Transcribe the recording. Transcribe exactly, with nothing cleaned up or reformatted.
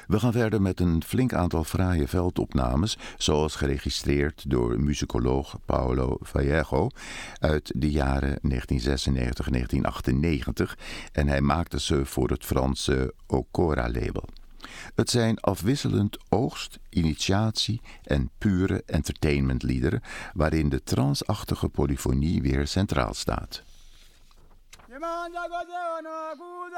We gaan verder met een flink aantal fraaie veldopnames, zoals geregistreerd door muzikoloog Paulo Vallejo uit de jaren negentien zesennegentig en negentien achtennegentig en hij maakte ze voor het Franse Okora-label. Het zijn afwisselend oogst, initiatie en pure entertainmentliederen waarin de transachtige polyfonie weer centraal staat.